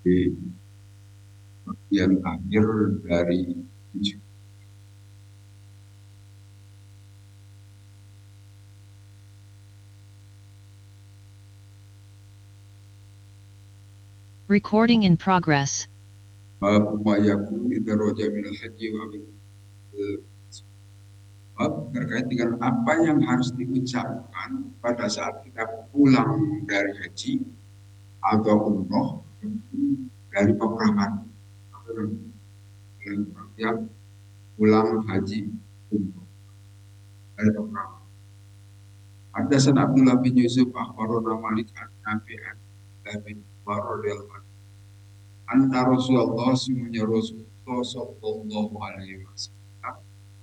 di bagian akhir dari tujuh. Recording in progress. Bab ma yakun idza raja minal haji wa min bab terkait dengan apa yang harus diucapkan pada saat kita pulang dari haji atau umroh dari peperangan atau dalam artian pulang haji umroh dari peperangan. Hadasan Abdullah bin Yusuf akhbarana Malik an Nafi' an Abdullah bin Umar radhiyallahu anhu anna Rasulullah sungguhnya Rasulullah sallallahu alaihi wasallam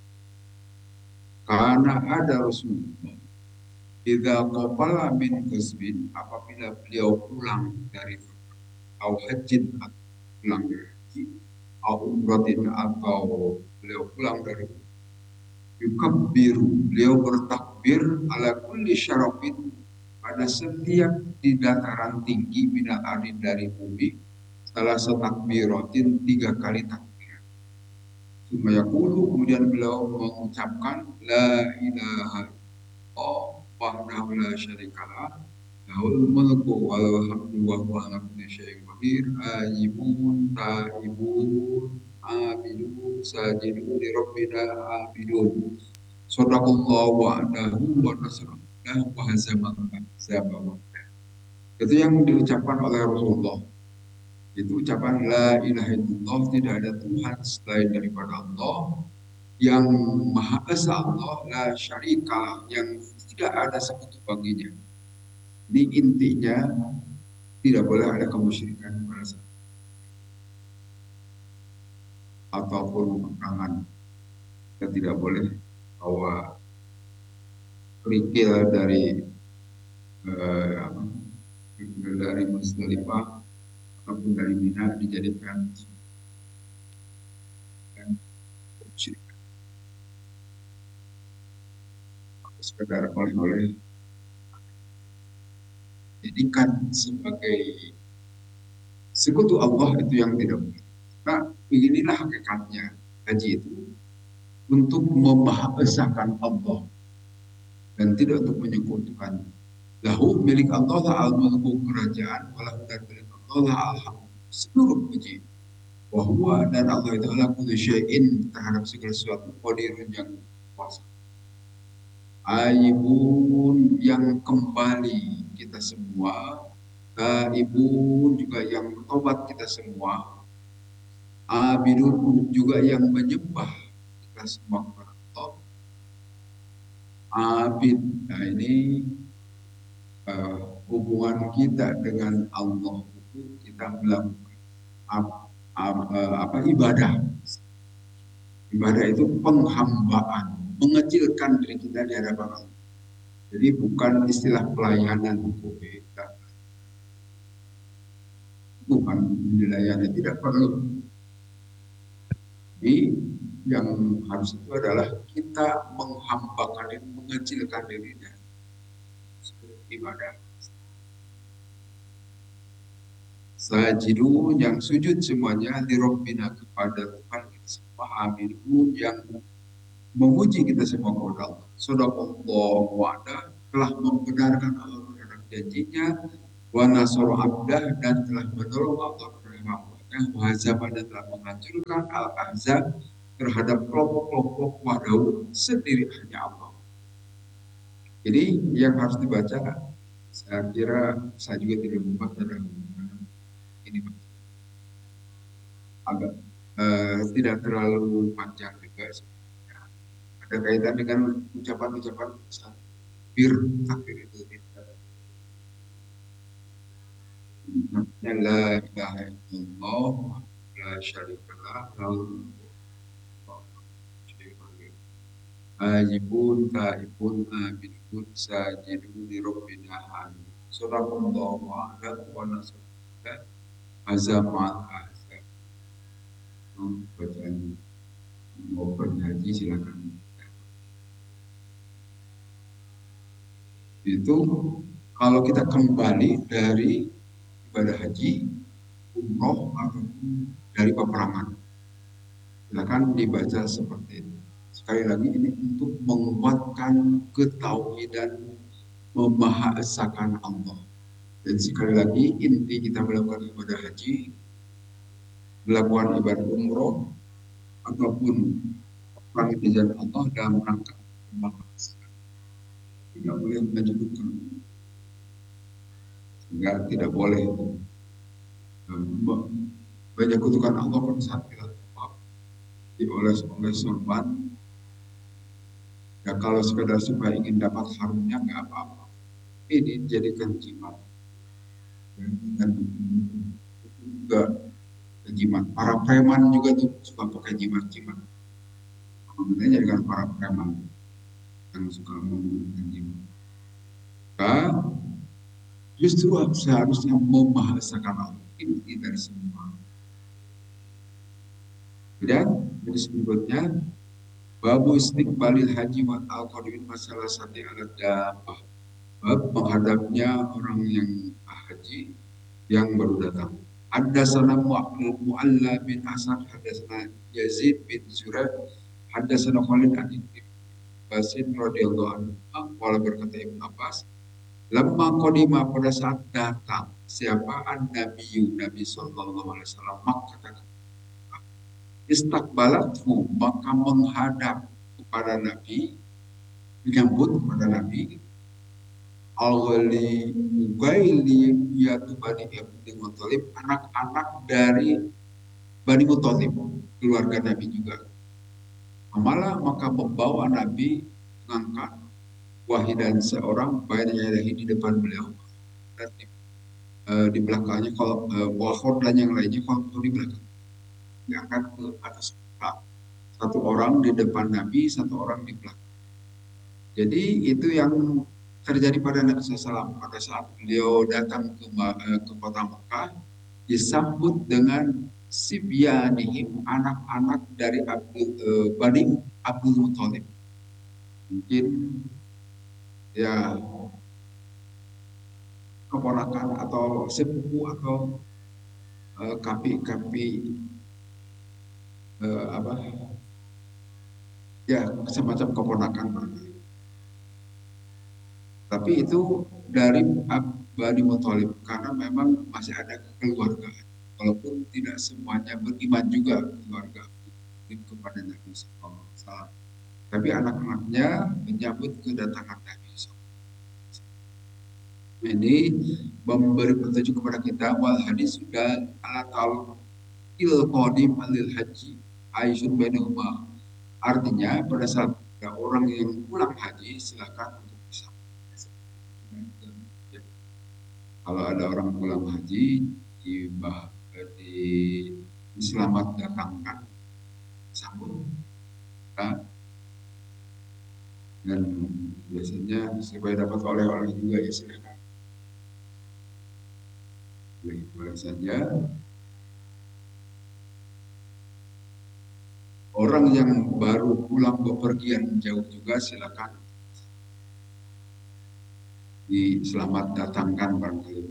karena ada Rasulullah idza qafala min ghazwin apabila beliau pulang dari au hajjin atau pulang dari haji au umratin atau beliau pulang dari yukabbiru beliau bertakbir ala kulli syarafin pada setiap di dataran tinggi minal arin dari bumi salah takbiratin tiga kali takbir. Sumayakulu kemudian beliau mengucapkan la ilaha illallah wahdahu la syarikalah lahul mulku wal hamdu wa huwa ala kulli syai'in qadir ayibun taibun abidun sajidun li rabbina abidun sadaqallahu wa'adahu wa nasrullah wa hazamal ahzaba. Itu yang diucapkan oleh Rasulullah. Itu ucapan la ilaha illallah, tidak ada Tuhan selain daripada Allah, yang Maha Esa Allah, la syarika, yang tidak ada sekutu baginya. Di intinya tidak boleh ada kemusyrikan pada saat ataupun peperangan. Kita tidak boleh bawa kerikil dari Musdalifah ataupun dari Mina dijadikan kemusyrikan. Sekedar oleh-oleh jadikan sebagai sekutu Allah, itu yang tidak boleh. Nah, beginilah hakikatnya haji itu untuk memahaesakan Allah dan tidak untuk menyekutukan. Lahu milik Allah lah al-mulku kerajaan, walahu dan milik Allah lah al-hamd seluruh puji. Wahwa dan Allah itu ala kulli syai'in terhadap segala sesuatu qadirun yang kuasa. Aibun yang kembali kita semua, taibun juga yang bertobat kita semua, abidun juga yang menyembah kita semua kepada Allah. Abid, nah ini hubungan kita dengan Allah itu kita melakukan ibadah. Ibadah itu penghambaan, mengecilkan diri kita di hadapan Allah. Jadi bukan istilah pelayanan itu beda. Bukan dilayani, tidak perlu. Jadi yang harus itu adalah kita menghambakan diri, mengecilkan diri dari ibadah. Sajidu yang sujud semuanya di Rabbina kepada Tuhan kita semua, aminun yang memuji kita semua kepada Allah. Sadaqallah wa'ada telah membenarkan Allah terhadap janjinya, wa nasara abdah dan telah menolong Allah terhadap hambanya, wa hazama dan telah menghancurkan al-ahzab terhadap kelompok-kelompok wahdahu sendiri hanya Allah. Jadi yang harus dibaca, saya kira saya juga tidak membuat dalam ini agak tidak terlalu panjang juga. Ada kaitan dengan ucapan-ucapan takbir, takbir itu la ilaha illallah la syarikalah lahu ajibun taibun abidun sajidun li rabbina hamid sadaqallahu wa'ada wa nasrullah azamat azab. Bacaan mau berhaji silakan. Itu kalau kita kembali dari ibadah haji umroh ataupun dari peperangan. Silakan dibaca seperti itu. Sekali lagi ini untuk menguatkan ketauhidan memahaesakan Allah. Dan sekali lagi inti kita melakukan ibadah haji, melakukan ibadah umroh ataupun perang di jalan Allah dalam rangka memahaesakan. Tidak boleh menyebutkan, sehingga tidak boleh menyekutukan Allah pada saat kita dioles-oles sorban. Ya kalau sekedar supaya ingin dapat harumnya nggak apa-apa. Ini dijadikan jimat. Dan juga jimat. Para preman juga tuh suka pakai jimat-jimat. Makanya jadikan para preman yang suka menggunakan jimat. Maka justru seharusnya membahasakan Allah inti dari semua. Dan dari berikutnya babu istiqbalil haji wa al-qadimin masalah sati alat dabbah. Bab menghadapnya orang yang haji yang baru datang. Haddatsana Mu'alla bin Asad, haddatsana Yazid bin Zurab, haddatsana Khalid an Ibnu Abbasin radhiyallahu anhu. Qala berkata Ibnu Abbas, lamma qadima pada saat datang siapa Nabi sallallahu alaihi wasallam Makkah, istakbalathu maka menghadap kepada Nabi, menyambut kepada Nabi Al-Ghali Ugaili yaitu Bani Muthalib, anak-anak dari Bani Muthalib, keluarga Nabi juga. Malah maka membawa Nabi mengangkat wahidan seorang baik yadahi di depan beliau dan di belakangnya kalau wakhor dan yang lainnya kalau di belakang diangkat ke atas kepala. Satu orang di depan Nabi, satu orang di belakang. Jadi itu yang terjadi pada Nabi SAW pada saat beliau datang ke kota Mekah, disambut dengan sibyanihim, anak-anak dari Bani Abdul Muthalib. Mungkin ya keponakan atau sepupu atau kapi-kapi apa ya semacam keponakan. Tapi itu dari Bani Muthalib karena memang masih ada kekeluargaan. Walaupun tidak semuanya beriman juga keluarga kepada Nabi SAW. Tapi anak-anaknya menyambut kedatangan Nabi SAW. Ini memberi petunjuk kepada kita wal hadis sudah ala ta'al il qadim alil haji aisyun bainahuma. Artinya pada saat ada orang yang pulang haji silakan untuk bisa. Kalau ada orang pulang haji di selamat datangkan sambut dan biasanya supaya dapat oleh-oleh juga ya silakan. Boleh saja. Orang yang baru pulang bepergian jauh juga silakan diselamat datangkan barangkali.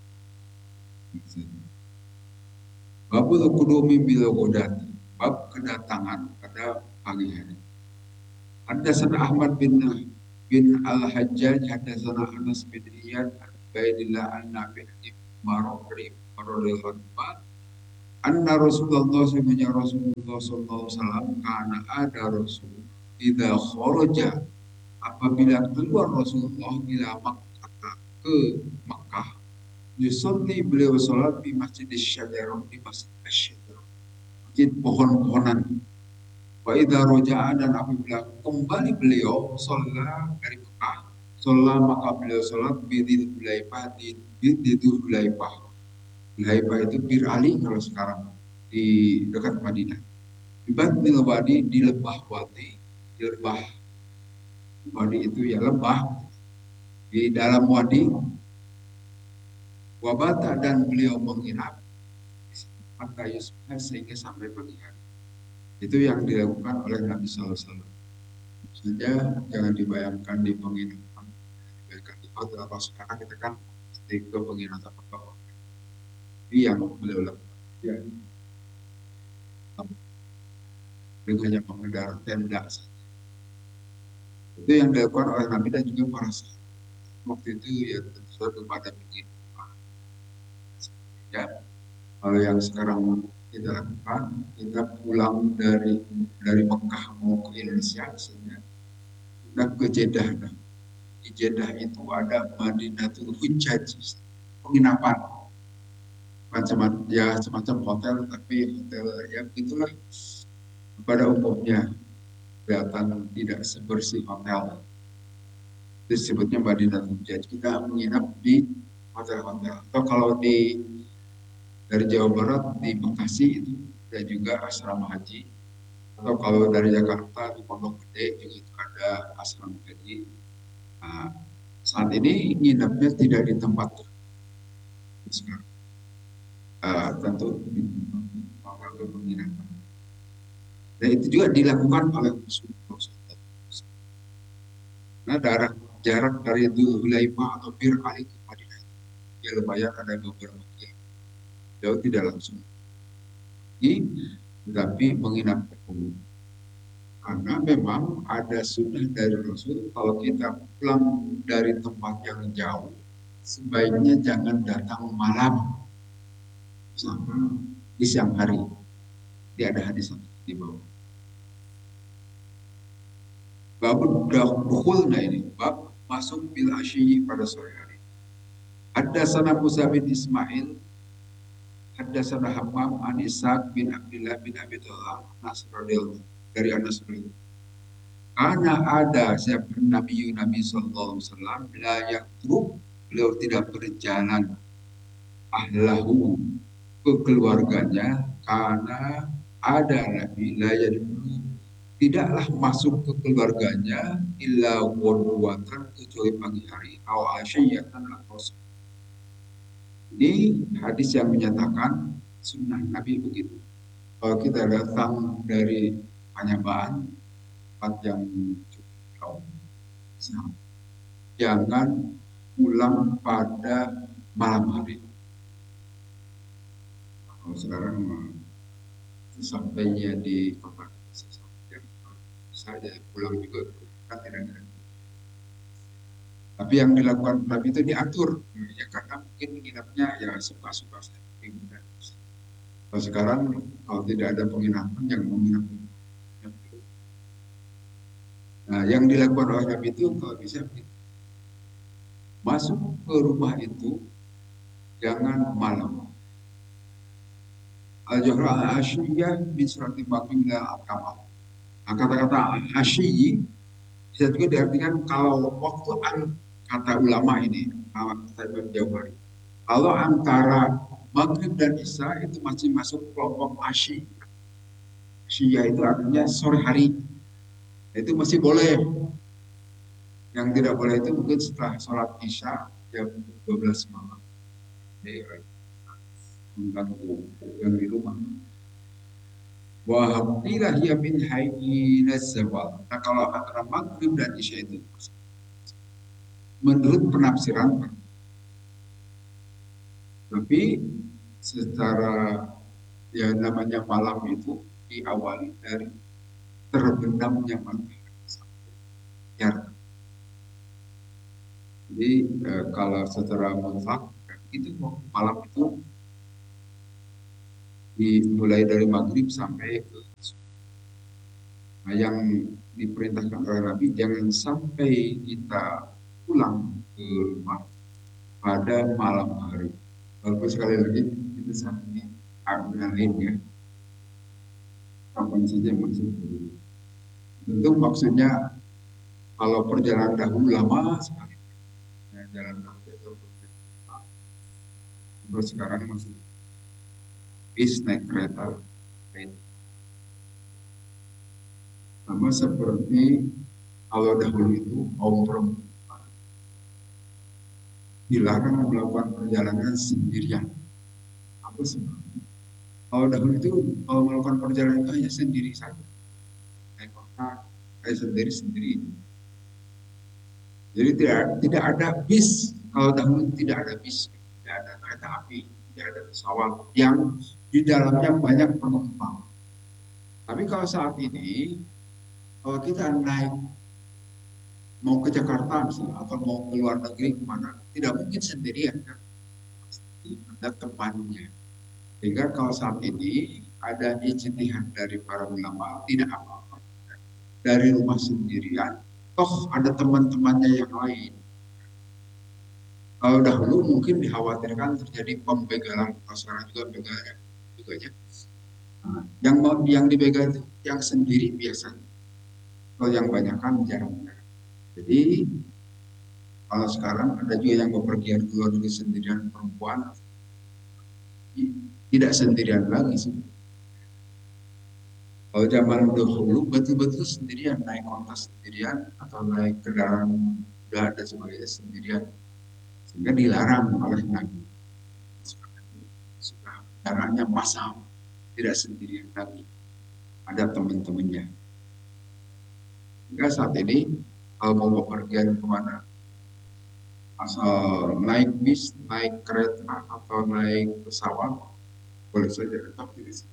Babul qudumi bil ghadati, bab kedatangan pada pagi hari. Haddatsana Ahmad bin Al-Hajjaj, haddatsana Anas bin Iyad, Baidillah an-Nafi' bin Marwarid radhiyallahu anhu. Anna Rasulullah sallallahu alaihi wasallam karena ada Rasul idza kharaja apabila keluar Rasulullah ila Makkah ke Makkah yusalli beliau salat di Masjid Syajarah, di Masjid Syajarah, masjid pohon-pohonan. Wa idza raja'a dan apabila kembali beliau salat dari Mekah, salat maka beliau salat di Dzulaifah di Dzulaifah. Dzulaifah itu Bir Ali kalau sekarang di dekat Madinah. Di Batnil Wadi di lembah wadi, di lembah wadi itu ya lembah di dalam wadi. Wabata dan beliau menginap sehingga sampai pagi hari. Itu yang dilakukan oleh Nabi SAW. Saja jangan dibayangkan di penginapan, dibayangkan di hotel. Kalau sekarang kita kan ke penginapan bawah. yang beliau lakukan. Ya, dengan hanya mengendarai tenda saja. Itu yang dilakukan oleh Nabi dan juga para sahabat. Waktu itu ya tentu saja kepada begitu. Ya, kalau yang sekarang kita lakukan, kita pulang dari Mekah mau ke Indonesia, misalnya, kita ke Jeddah. Nah, di Jeddah itu ada Madinatul Hujjaj, penginapan, macam ya semacam hotel, tapi hotel ya begitulah pada umumnya kelihatan tidak sebersih hotel. Itu disebutnya Madinatul Hujjaj. Kita menginap di hotel-hotel. Atau kalau dari Jawa Barat di Bekasi itu ada juga asrama haji. Atau kalau dari Jakarta di Pondok Gede juga itu ada asrama haji. Nah, saat ini nginapnya tidak di tempat sekarang. Tentu di tempat penginapan. Dan itu juga dilakukan oleh Rasulullah SAW. Nah, jarak dari Dzul Hulaifah atau Bir Ali ke Madinah ya lumayan ada beberapa kilo. Jauh tidak langsung tetapi menginap dulu. Karena memang ada sunnah dari Rasul, kalau kita pulang dari tempat yang jauh, sebaiknya jangan datang malam, sama di siang hari. Tidak ada hadis di bawah. Bab dukhulna ini, bab masuk bil asyi pada sore hari. Haddatsana Musa bin Ismail, haddatsana Hammam an Ishaq bin Abdullah bin Abi Thalib Nasrul dari Anas bin karena ada siapa Nabi Sallallahu Alaihi Wasallam layak truk beliau tidak berjalan ahlahu ke keluarganya karena ada Nabi layak tidaklah masuk ke keluarganya illa wadwatan kecuali pagi hari atau asyiyatan atau ini hadis yang menyatakan sunnah Nabi begitu. Kalau kita datang dari Panyaban tempat yang cukup jauh, jangan pulang pada malam hari. Kalau sekarang sampainya di tempat saja pulang juga kan tidak ada. Tapi yang dilakukan Nabi itu diatur, ya karena mungkin menginapnya ya suka-suka saja. Kalau sekarang kalau tidak ada penginapan yang menginap. Nah, yang dilakukan oleh Nabi itu kalau bisa masuk ke rumah itu jangan malam. Al-Johra al-Asyiyah min surati Baqim ila al-Kamal. Nah, kata-kata asyi bisa juga diartikan kalau waktu kata ulama ini, kata Imam Jawari, kalau antara Maghrib dan Isya itu masih masuk kelompok asyi. Asyiyah itu artinya sore hari. Itu masih boleh. Yang tidak boleh itu mungkin setelah sholat Isya jam 12 malam. Jadi, mengganggu yang di rumah. Wahabtilah ya min hayyinas zawal. Nah kalau antara maghrib dan isya itu menurut penafsiran, tapi secara ya namanya malam itu diawali dari terbenamnya matahari sampai siang. Jadi kalau secara mutlak itu malam itu dimulai dari maghrib sampai ke nah, yang diperintahkan oleh Nabi jangan sampai kita pulang ke rumah pada malam hari. Walaupun sekali lagi itu sampai adrenalin ya. Kapan saja masuk dulu. Tentu maksudnya kalau perjalanan dahulu lama sekali. Ya, jalan kaki itu terus sekarang masih bis naik kereta. Sama seperti kalau dahulu itu kaum perempuan dilarang melakukan perjalanan sendirian. Apa sebabnya? Kalau dahulu itu kalau melakukan perjalanan itu hanya sendiri saja. Naik kota, kayak sendiri-sendiri. Jadi tidak ada bis. Kalau dahulu tidak ada bis, tidak ada kereta api, nanti ada pesawat yang di dalamnya banyak penumpang. Tapi kalau saat ini, kalau kita naik mau ke Jakarta misalnya, atau mau ke luar negeri kemana, tidak mungkin sendirian kan, pasti ada temannya. Sehingga kalau saat ini ada ijtihad dari para ulama, tidak apa-apa dari rumah sendirian, toh ada teman-temannya yang lain. Kalau dahulu mungkin dikhawatirkan terjadi pembegalan, kalau sekarang juga begal juga ya. Nah, yang dibegal itu yang sendiri biasanya, kalau yang banyak kan jarang. Jadi kalau sekarang ada juga yang bepergian ke luar negeri sendirian perempuan, tidak sendirian lagi sih. Kalau zaman dahulu betul-betul sendirian, naik ontas sendirian atau naik kendaraan udah ada sebagainya sendirian, sehingga dilarang oleh Nabi. Sudah kendaraannya massal, tidak sendirian lagi, ada teman-temannya. Sehingga saat ini kalau mau bepergian kemana, asal naik bis, naik kereta atau naik pesawat, boleh saja tetap di sini.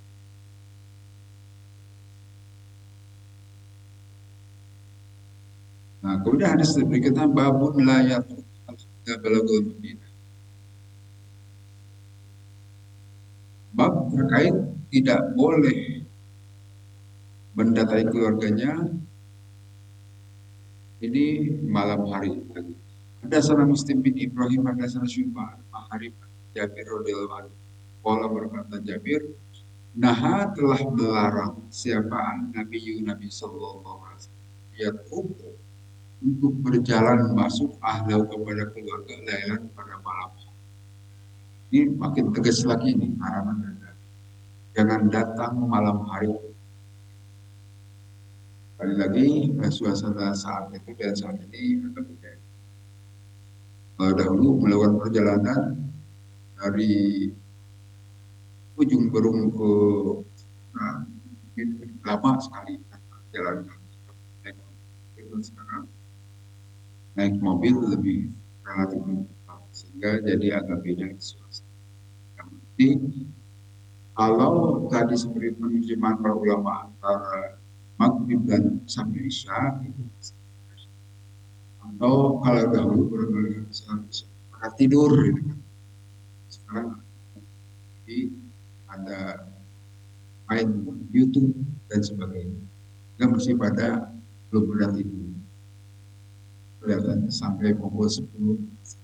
Nah, kemudian hadis berikutnya babun layat balagul Madinah. Bab terkait tidak boleh mendatangi keluarganya ini malam hari lagi. Ada sana Muslim bin Ibrahim, ada sana Syu'bah, Ma'arif, Jabir radhiyallahu anhu. Qala berkata Jabir, Naha telah melarang siapa Nabi sallallahu alaihi wasallam untuk berjalan masuk ahlau kepada keluarga lailan pada malam. Ini makin tegas lagi nih larangan. Jangan datang malam hari. Kali lagi suasana saat itu dan saat ini agak beda. Dahulu melakukan perjalanan dari ujung Berung ke nah, lama sekali jalan naik mobil. Sekarang naik mobil lebih relatif cepat, sehingga jadi agak beda suasana. Jadi kalau tadi seperti penerjemahan para ulama antara maghrib dan sampai isya, atau kalau dahulu pada tidur, gitu kan. Sekarang ada main YouTube dan sebagainya. Kita masih pada belum pada tidur. Kelihatan sampai pukul 10.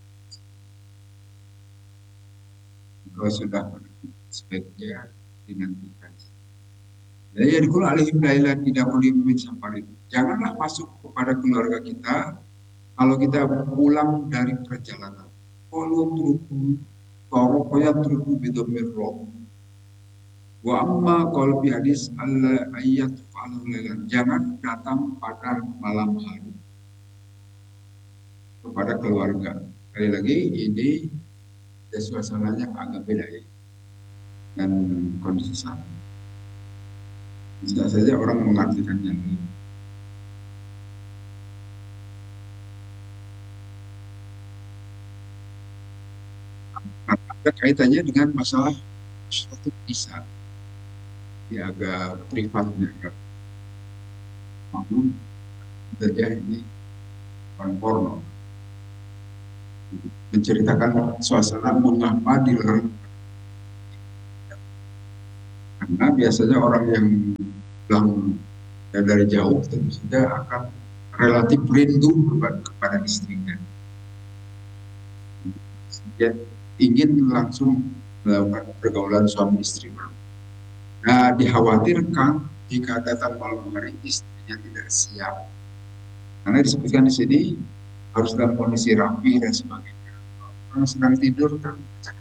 Kalau sudah sebaiknya dinantikan. Jadi ya dikul alaihim lailan tidak boleh samparin. Janganlah masuk kepada keluarga kita kalau kita pulang dari perjalanan. Kalau pokoknya turuku bidomir roh. Wa amma kalau bi hadis Allah ayat lailan. Jangan datang pada malam hari kepada keluarga. Sekali lagi ini suasananya agak beda ya dan kondisi saat. Bisa saja orang mengartikannya. Ada kaitannya dengan masalah suatu kisah. Ya agak privatnya. Namun saja ini porno. Menceritakan suasana mengapa dilarang. Karena biasanya orang yang pulang dari jauh tentu saja akan relatif rindu kepada istrinya. Dia ingin langsung melakukan pergaulan suami istri. Nah, dikhawatirkan jika datang malam hari istrinya tidak siap. Karena disebutkan di sini harus dalam kondisi rapi dan sebagainya. Orang sedang tidur kan.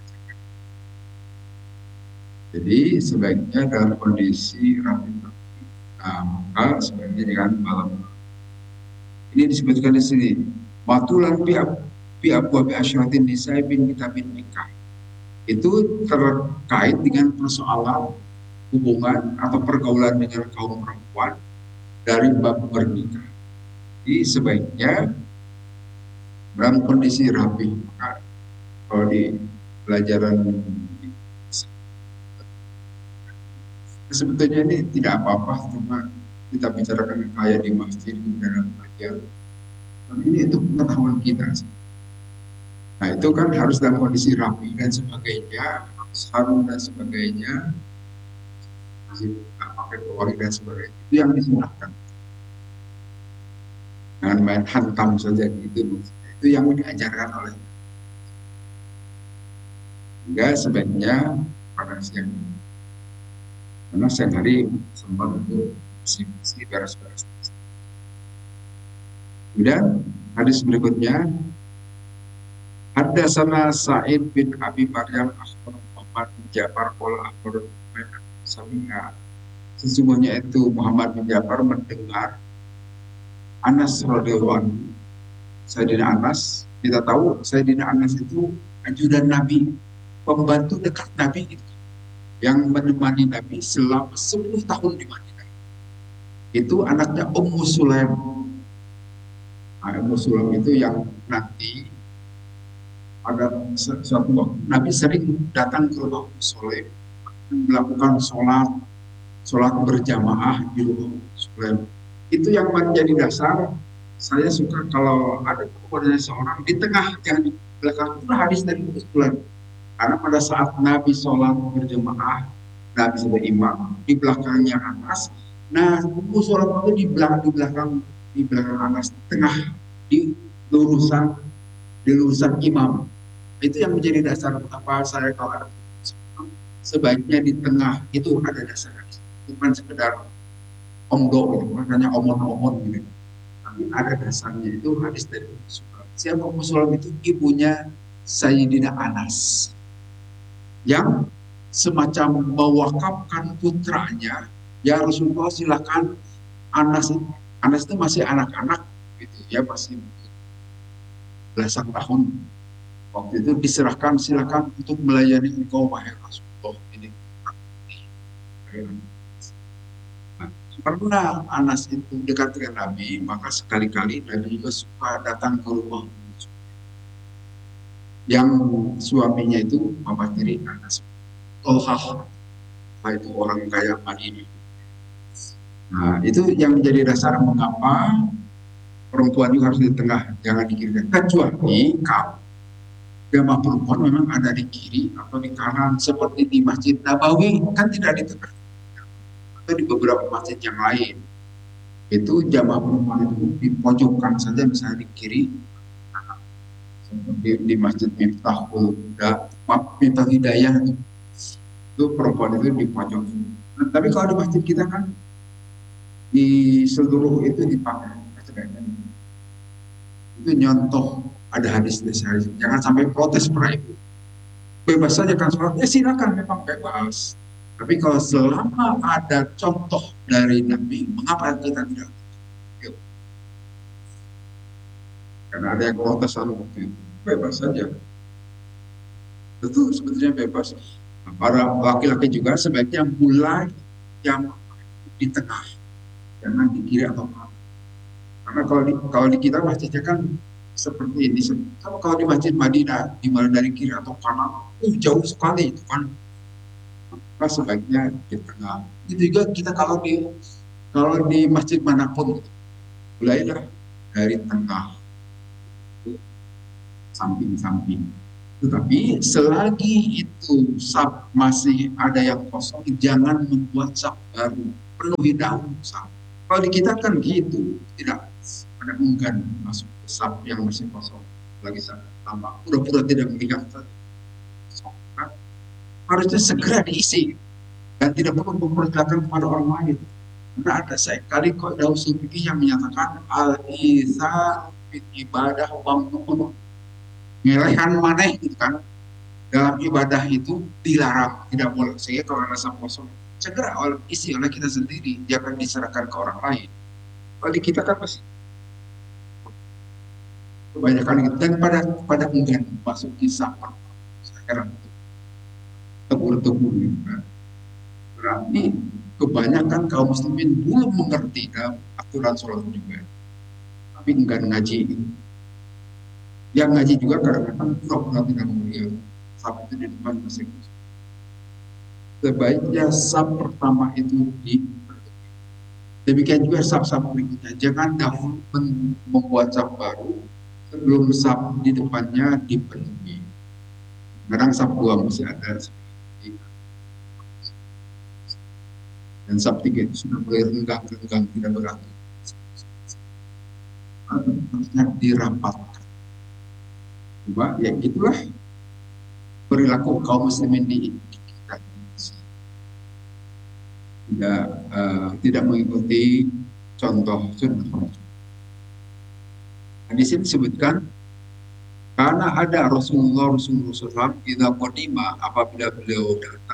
Jadi sebaiknya dalam kondisi rapi. Maka sebaiknya dengan malam. Ini disebutkan di sini. Matulan pihak asyratin nisai bin kitabin nikah. Itu terkait dengan persoalan hubungan atau pergaulan dengan kaum perempuan dari bab bernikah. Jadi sebaiknya dalam kondisi rapi. Maka kalau di pelajaran. Sebetulnya ini tidak apa-apa, cuma kita bicarakan kayak di masjid dalam pengajian. Ini itu pengetahuan kita. Nah itu kan harus dalam kondisi rapi dan sebagainya, harus harum dan sebagainya, masih pakai pewangi dan sebagainya. Itu yang disunahkan. Jangan main hantam saja gitu. Itu yang diajarkan oleh. Hingga sebaiknya pada siang, karena siang hari sempat untuk bersih beres-beres. Kemudian hadis berikutnya, Haddatsana Sa'id bin Abi Maryam akhbarana Muhammad bin Ja'far qala akhbarana Sami'a. Sesungguhnya itu Muhammad bin Ja'far mendengar Anas radhiyallahu anhu. Sayyidina Anas, kita tahu Sayyidina Anas itu ajudan Nabi, pembantu dekat Nabi itu, yang menemani Nabi selama 10 tahun di Madinah. Itu anaknya Ummu Sulaim. Ummu Sulaim itu yang nanti pada suatu waktu Nabi sering datang ke rumah Ummu Sulaim melakukan sholat berjamaah di rumah Ummu Sulaim. Itu yang menjadi dasar saya suka kalau ada kepada seorang di tengah, jangan di belakang. Itu hadis dari Ummu Sulaim. Karena pada saat Nabi sholat berjamaah, Nabi sebagai imam, di belakangnya Anas. Nah, Ummu Sulaim itu di belakang Anas, tengah, di lurusan imam. Itu yang menjadi dasar apa saya kalau ada sebaiknya di tengah, itu ada dasar, bukan sekedar omdo gitu, makanya omon-omon gitu. Tapi ada dasarnya, itu hadis dari Ummu Sulaim. Siapa Ummu Sulaim? Itu ibunya Sayyidina Anas, yang semacam mewakafkan putranya, ya Rasulullah silakan. Anas itu masih anak-anak gitu ya, masih belasan tahun. Waktu itu diserahkan, silakan untuk melayani engkau wahai Rasulullah ini. Nah, karena Anas itu dekat dengan Nabi, maka sekali-kali Nabi juga suka datang ke rumah yang suaminya itu mama tiri Anas, Tolhah, itu orang kaya Madinah. Nah, itu yang menjadi dasar mengapa perempuan juga harus di tengah, jangan di kiri. Kecuali kalau jamaah perempuan memang ada di kiri atau di kanan, seperti di Masjid Nabawi, kan tidak di tengah. Atau di beberapa masjid yang lain, itu jamaah perempuan itu dipojokkan saja, misalnya di kiri. Di Masjid Miftahul Hidayah itu perempuan itu di pojok. Nah, tapi kalau di masjid kita kan di seluruh itu dipakai. Itu nyontoh, ada hadis dasar. Jangan sampai protes para ibu. Bebas saja kan sholat, silakan, memang bebas. Tapi kalau selama ada contoh dari Nabi, mengapa kita tidak? Yuk. Karena ada yang protes lalu waktu itu, bebas saja. Itu sebetulnya bebas. Nah, para laki-laki juga sebaiknya mulai yang di tengah, jangan di kiri atau kanan. Karena kalau di kita masjidnya kan seperti ini. Kalau di Masjid Madinah, di mana dari kiri atau kanan, jauh sekali itu kan. Maka sebaiknya di tengah. Itu juga kita kalau di masjid manapun, mulailah dari tengah, samping-samping. Tetapi selagi itu saf masih ada yang kosong, jangan membuat saf baru, penuhi dahulu saf. Kalau di kita kan gitu, tidak ada enggan masuk ke saf yang masih kosong, lagi saf tambah, pura-pura tidak melihat. Harusnya segera diisi dan tidak perlu memperlihatkan kepada orang lain. Karena ada sekali kok ada usul fikih yang menyatakan al-izar ibadah wa ngelehan maneh gitu kan, dalam ibadah itu dilarang, tidak boleh. Sehingga kalau rasa kosong segera isi oleh kita sendiri, jangan diserahkan ke orang lain. Kalau di kita kan masih kebanyakan gitu, dan pada enggan masuk kisah sekarang tegur-tegur gitu kan. Berarti kebanyakan kaum muslimin belum mengerti dalam aturan sholat juga, tapi enggan ngaji. Yang ngaji juga kadang-kadang pura-pura tidak melihat, saf itu di depan masing-masing. Sebaiknya saf pertama itu di demikian juga saf-saf berikutnya. Jangan dahulu membuat saf baru sebelum saf di depannya dipenuhi. Kadang saf 2 masih ada dan saf 3 itu sudah mulai renggang tidak beratur. Harusnya dirapatkan. Coba ya itulah perilaku kaum muslimin di kita. Tidak mengikuti contoh sunnah. Di sini disebutkan karena ada Rasulullah SAW idza qadima apabila beliau datang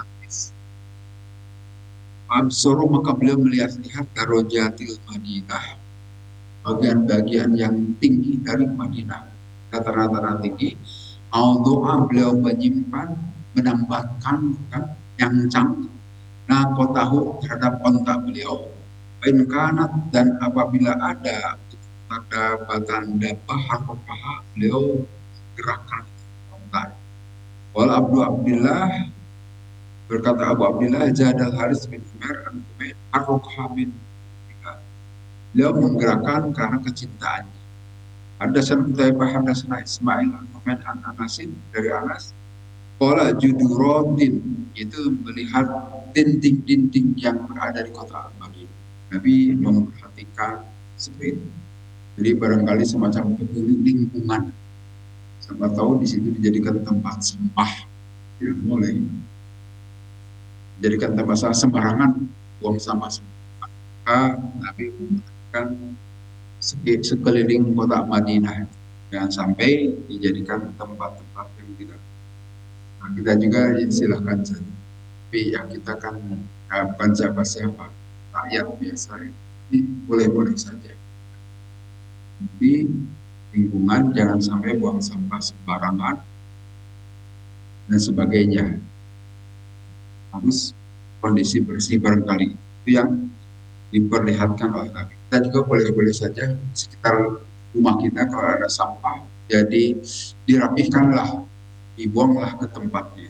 Absoro maka beliau melihat-lihat darojatil Madinah, bagian-bagian yang tinggi dari Madinah, rata-rata tinggi. Doa beliau menyimpan, menambahkan yang cantik. Nah, kotahu terhadap onta beliau. Kanat dan apabila ada tanda paha beliau gerakan onta. Wal Abdullah berkata Abu Abdillah Jadal Haris bin Umar Ar-Rukha bin beliau menggerakkan karena kecintaannya. Hadasan Qutaibah hadasana Ismail an Anasin dari Anas Qala judurotin itu melihat dinding-dinding yang berada di kota Al-Madinah. Nabi memperhatikan seperti itu. Jadi barangkali semacam peduli lingkungan. Siapa tahu di situ dijadikan tempat sampah. Tidak boleh jadikan tempat sampah sembarangan, buang sampah sembarangan. Maka Nabi memperhatikan sekeliling kota Madinah jangan sampai dijadikan tempat-tempat yang tidak. Nah, kita juga silahkan saja. Tapi yang kita kan bukan siapa-siapa, rakyat biasa. Ini boleh-boleh saja. Jadi lingkungan jangan sampai buang sampah sembarangan dan sebagainya. Harus kondisi bersih barangkali itu yang diperlihatkan oleh Nabi. Kita juga boleh-boleh saja di sekitar rumah kita kalau ada sampah, jadi dirapihkanlah, dibuanglah ke tempatnya.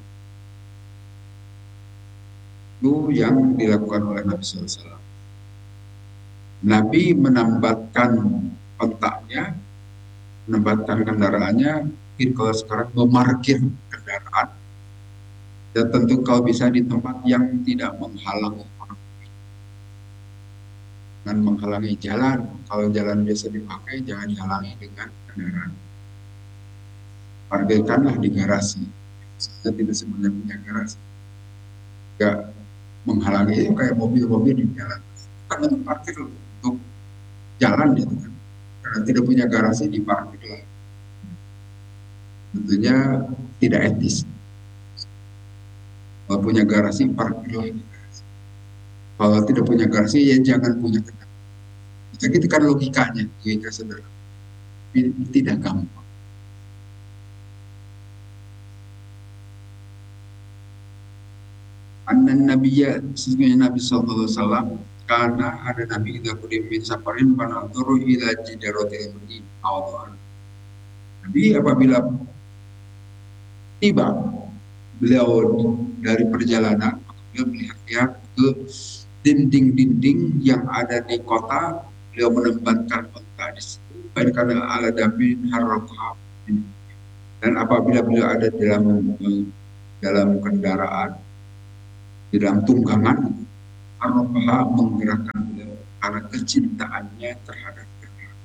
Itu yang dilakukan oleh Nabi SAW. Nabi menambatkan otaknya, menambatkan kendaraannya, mungkin kalau sekarang memarkir kendaraan. Dan tentu kalau bisa di tempat yang tidak menghalangi orang, dan menghalangi jalan. Kalau jalan biasa dipakai, jangan dihalangi dengan kendaraan. Parkirkanlah di garasi. Saya tidak sebenarnya punya garasi. Gak menghalangi kayak mobil-mobil di jalan. Kan untuk parkir untuk jalan gitu kan. Karena tidak punya garasi diparkirlah. Tentunya tidak etis. Kalau punya garasi, parkirlah di garasi. Kalau tidak punya garasi, ya jangan punya kendaraan. Itu kan logikanya, logika sederhana. Tapi tidak gampang. Anan Nabiya, sesungguhnya Nabi SAW, karena ada Nabi kita kudim min safarin panaturu ila jidarotil madin awal. Nabi apabila tiba beliau dari perjalanan, beliau melihat-lihat ke dinding-dinding yang ada di kota, beliau menempatkan onta di situ. Baik karena ala damin harokah. Dan apabila beliau ada dalam kendaraan, di dalam tunggangan, harokah menggerakkan beliau karena kecintaannya terhadap kendaraan.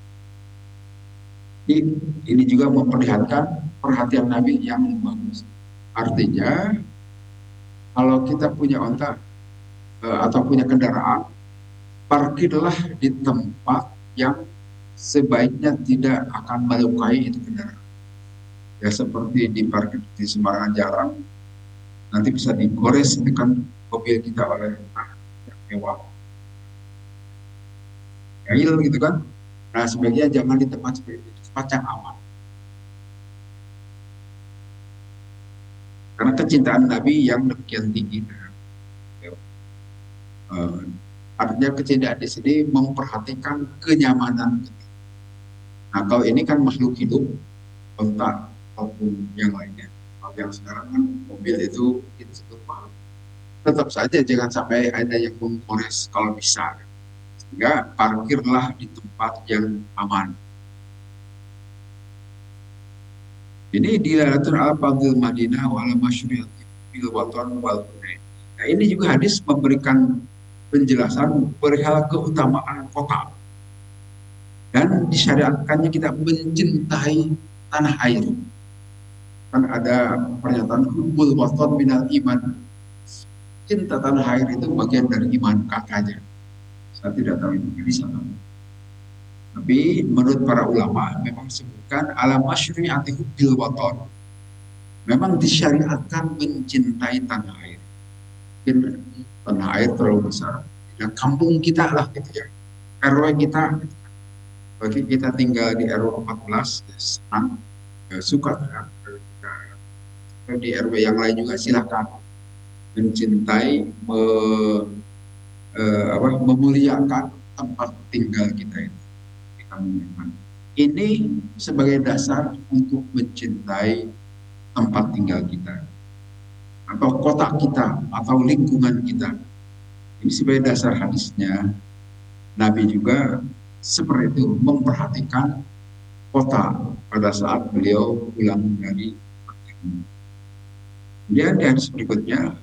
Ini juga memperlihatkan perhatian Nabi yang bagus. Artinya, kalau kita punya onta atau punya kendaraan, parkirlah di tempat yang sebaiknya tidak akan melukai itu kendaraan. Ya seperti di parkir di sembarangan jalan, nanti bisa digores dengan mobil kita oleh yang mewah. Kail gitu kan. Nah sebaiknya jangan di tempat seperti itu, tempat yang aman. Karena kecintaan Nabi yang demikian tinggi. Artinya kecintaan di sini memperhatikan kenyamanan. Nah kalau ini kan makhluk hidup, onta ataupun yang lainnya. Kalau yang sekarang kan mobil itu mahal. Tetap saja jangan sampai ada yang mengkores kalau bisa. Sehingga parkirlah di tempat yang aman. Ini dilalatul al-fadil Madinah wala masyuriati bil waton wal tunai. Nah, ini juga hadis memberikan penjelasan perihal keutamaan kota dan disyariatkannya kita mencintai tanah air. Kan ada pernyataan hubbul waton minal iman. Cinta tanah air itu bagian dari iman katanya. Saya tidak tahu itu bisa. Tapi menurut para ulama memang disebutkan ala masyri'ati hubbil waton. Memang disyariatkan mencintai tanah air. Mungkin tanah air terlalu besar. Dan kampung kita lah gitu ya. RW kita, bagi kita tinggal di RW 14, ya senang, ya suka ya. Di RW yang lain juga silakan mencintai, memuliakan tempat tinggal kita itu. Ini sebagai dasar untuk mencintai tempat tinggal kita atau kota kita atau lingkungan kita. Ini sebagai dasar hadisnya. Nabi juga seperti itu memperhatikan kota pada saat beliau pulang dari perjalanan. Kemudian di hadis berikutnya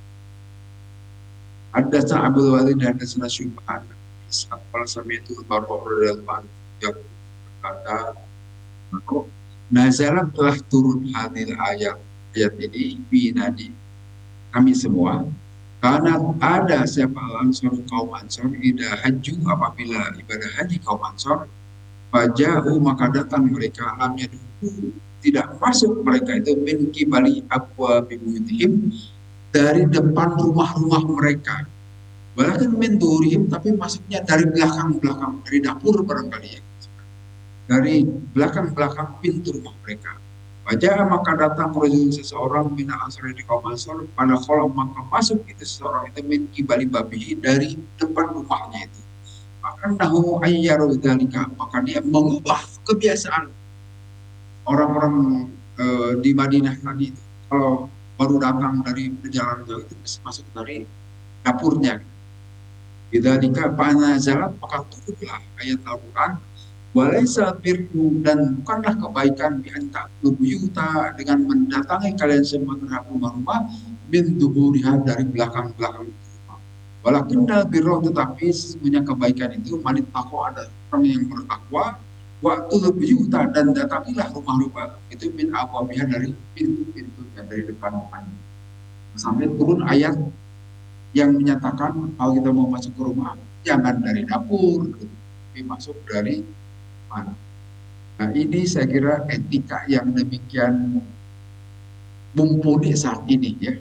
ada Abdul Walid dan ada Syubhan Pada sampai itu baru berdalam yang berkata, nazalat telah turun hadil ayat ini binadi kami semua. Karena ada siapa Ansor kaum Ansor ida haju apabila ibadah haji kaum Ansor, faja'u maka datang mereka alamnya dulu tidak masuk mereka itu min kibali abwa bibuyutihim dari depan rumah-rumah mereka. Walakin min durihim tapi masuknya dari belakang-belakang dari dapur barangkali ya. Dari belakang-belakang pintu rumah mereka. Wajah maka datang rajul seseorang mina ansor di kaum ansor pada kolam maka masuk itu seseorang itu min kibali babi dari depan rumahnya itu. Maka nahu ayyaru dzalika maka dia mengubah kebiasaan orang-orang di Madinah tadi itu. Kalau baru datang dari perjalanan jauh itu masuk dari dapurnya. Bidzalika fanazalat maka turunlah ayat Al-Qur'an walaisa birru dan bukanlah kebaikan bianta lubuyuta dengan mendatangi kalian semua terhadap rumah-rumah min duburiha dari belakang-belakang rumah. Walakin birru tetapi sesungguhnya kebaikan itu manit takwa ada orang yang bertakwa waktu lubuyuta dan datangilah rumah-rumah itu min abwabiha dari pintu-pintu dari depan rumahnya. Sampai turun ayat yang menyatakan kalau kita mau masuk ke rumah jangan dari dapur tapi masuk dari mana. Nah ini saya kira etika yang demikian mumpuni saat ini ya,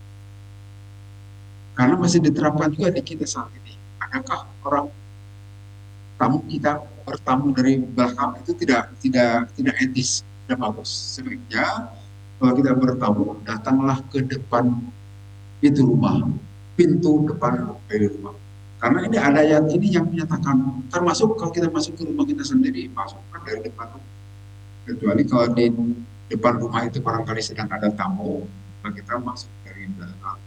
karena masih diterapkan juga di kita saat ini. Adakah orang tamu kita bertamu dari belakang itu tidak etis, tidak bagus. Sebaiknya kalau kita bertamu datanglah ke depan itu rumah, pintu depan dari rumah. Karena ini ada ayat ini yang menyatakan termasuk kalau kita masuk ke rumah kita sendiri masukkan dari depan rumah. Kecuali kalau di depan rumah itu barangkali sedang ada tamu, maka kita masuk dari belakang.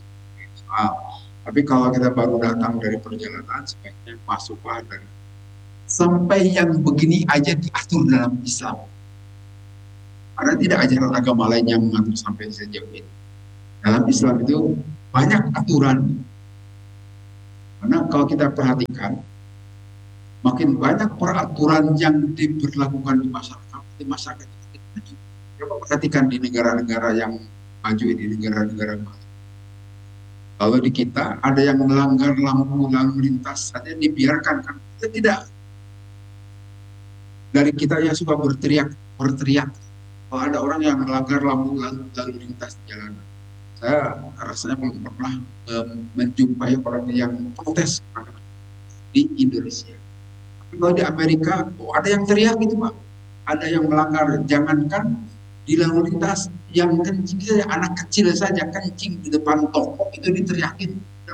Tapi kalau kita baru datang dari perjalanan sebaiknya masuklah dari. Sampai yang begini aja diatur dalam Islam. Karena tidak ajaran agama lain yang mengatur sampai sejauh ini. Dalam Islam itu banyak aturan. Karena kalau kita perhatikan, makin banyak peraturan yang diberlakukan di masyarakat itu maju. Coba perhatikan di negara-negara yang maju, di negara-negara maju. Kalau di kita ada yang melanggar lampu lalu lintas saja dibiarkan kan? Kita tidak. Dari kita yang suka berteriak. Kalau ada orang yang melanggar lampu lalu lintas di jalanan, saya rasanya belum pernah menjumpai orang yang protes di Indonesia. Tapi kalau di Amerika, ada yang teriak gitu Pak. Ada yang melanggar, jangankan di lalu lintas, yang kencing saja, anak kecil saja kencing di depan toko itu diteriakin.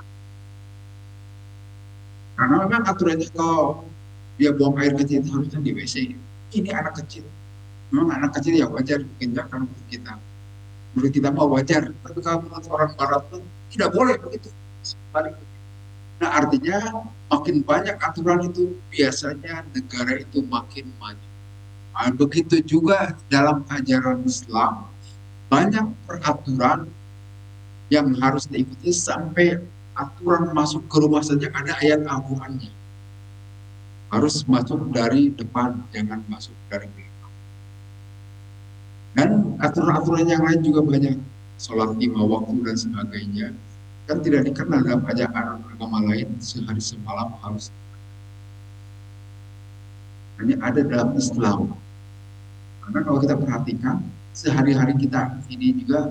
Karena memang aturannya kalau dia buang air kecil itu harusnya di WC. Ini anak kecil. Memang anak kecil ya wajar diinjakkan untuk kita. Menurut kita mah wajar, tapi kalau menurut orang Barat itu tidak boleh begitu. Sebaliknya. Nah artinya makin banyak aturan itu biasanya negara itu makin maju. Nah, begitu juga dalam ajaran Islam banyak peraturan yang harus diikuti sampai aturan masuk ke rumah saja ada ayat Al-Qur'annya. Harus masuk dari depan, jangan masuk dari belakang. Dan aturan-aturan yang lain juga banyak, sholat 5 waktu dan sebagainya. Kan tidak dikenal dalam ajaran agama lain sehari semalam harus. Hanya ada dalam Islam. Karena kalau kita perhatikan sehari-hari kita ini juga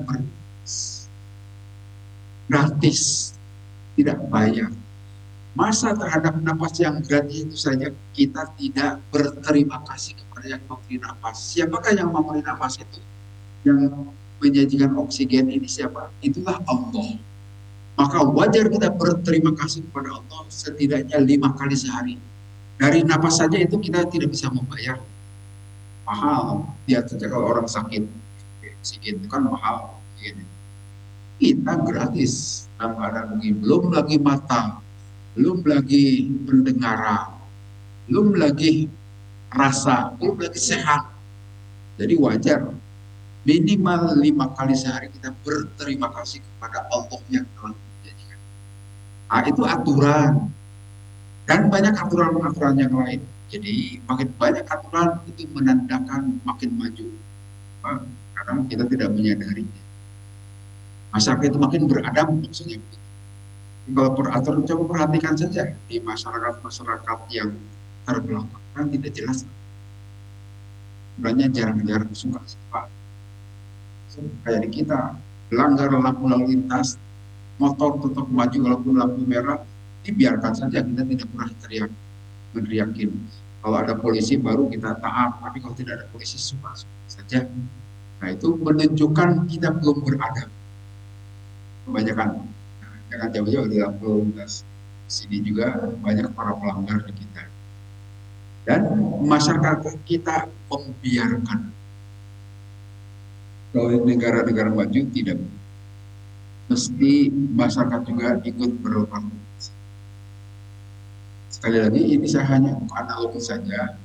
gratis, tidak bayar. Masa terhadap napas yang gratis itu saja kita tidak berterima kasih kepada yang memberi napas. Siapakah yang memberi napas itu? Yang menyajikan oksigen ini siapa? Itulah Allah. Maka wajar kita berterima kasih kepada Allah setidaknya 5 kali sehari. Dari napas saja itu kita tidak bisa membayar. Mahal. Lihat saja kalau orang sakit, oksigen itu kan mahal. Kita gratis dalam keadaan begini. Belum lagi mata, belum lagi pendengaran, belum lagi rasa, belum lagi sehat. Jadi wajar minimal 5 kali sehari kita berterima kasih kepada Allah yang telah menjanjikan. Nah, itu aturan. Dan banyak aturan-aturan yang lain. Jadi makin banyak aturan itu menandakan makin maju. Kadang kita tidak menyadarinya. Masyarakat itu makin beradab maksudnya. Kalau peraturan coba perhatikan saja di masyarakat-masyarakat yang terbelakang kan tidak jelas. Sebenarnya jarang-jarang suka. Kayak di kita melanggar lampu lalu lintas, motor tetap maju walaupun lampu merah, dibiarkan saja, kita tidak pernah meneriakin. Kalau ada polisi baru kita taat, tapi kalau tidak ada polisi suka saja. Nah itu menunjukkan kita belum beradab. Kebanyakan, jangan jauh-jauh di lampu lintas. Sini juga banyak para pelanggar di kita. Dan masyarakat kita membiarkan. Kalau negara-negara maju tidak, mesti masyarakat juga ikut berpartisipasi. Sekali lagi ini saya hanya analogi saja.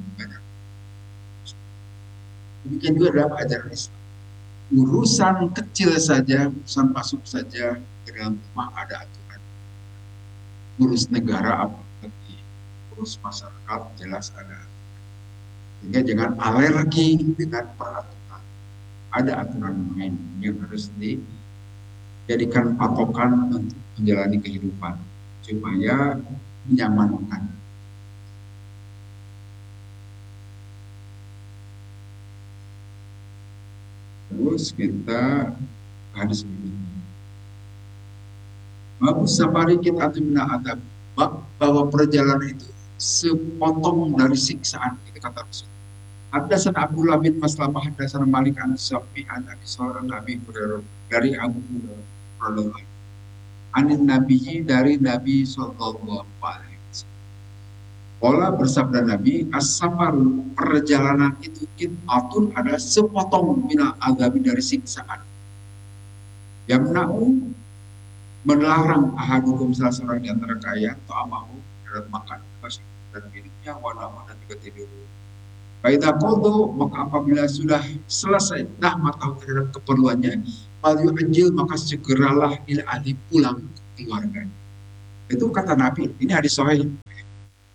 Demikian juga dalam ajaran Islam. Urusan kecil saja, urusan masuk saja ke dalam rumah ada aturan. Urus negara apalagi, urus masyarakat jelas ada. Sehingga jangan alergi dengan peraturan. Ada aturan main yang harus dijadikan patokan untuk menjalani kehidupan supaya menyamankan. Terus kita hadis ini. Babu safari kita atimna adab, bahwa perjalanan itu sepotong dari siksaan, itu kata Rasul. Hadasan Abdullah bin Maslamah, hadasan Malik an Syafi an Abi Sa'id Nabi Hurairah dari Abu Hurairah anin Nabi dari Nabi sallallahu alaihi wasallam. Pola bersabda Nabi, as-safaru perjalanan itu qit'atun ada sepotong minal azabi dari siksaan. Yamna'u melarang ahadukum salah seorang di antara kalian ta'amahu dalam makan dan minumnya wa dan juga tidur. Baita kodo, maka apabila sudah selesai matahu terhadap keperluannya, paling ajil maka segeralah ila ahli pulang ke keluarganya. Itu kata Nabi, ini hadis sahih.